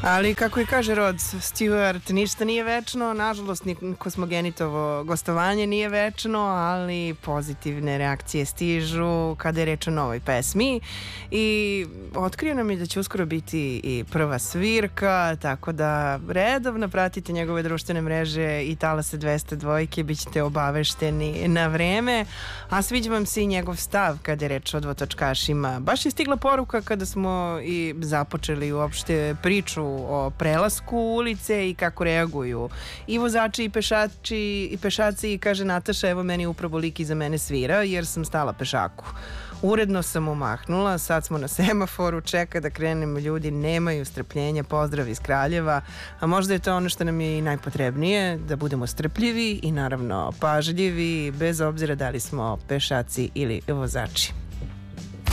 Ali kako i kaže Rod Stewart, ništa nije večno, nažalost ni kosmogenitovo gostovanje nije večno, ali pozitivne reakcije stižu kada je reč o novoj pesmi i otkrio nam je da će uskoro biti i prva svirka, tako da redovno pratite njegove društvene mreže i Talase 202, bit ćete obavešteni na vreme, a sviđa vam se i njegov stav kada je reč o dvotočkašima. Baš je stigla poruka kada smo i započeli uopšte priču o prelasku ulice i kako reaguju i vozači i pešaci i kaže Nataša, evo meni upravo lik iza mene svira jer sam stala pešaku. Uredno sam umahnula, sad smo na semaforu, čeka da krenemo, ljudi nemaju strpljenja, pozdrav iz Kraljeva, a možda je to ono što nam je i najpotrebnije, da budemo strpljivi i naravno pažljivi, bez obzira da li smo pešaci ili vozači.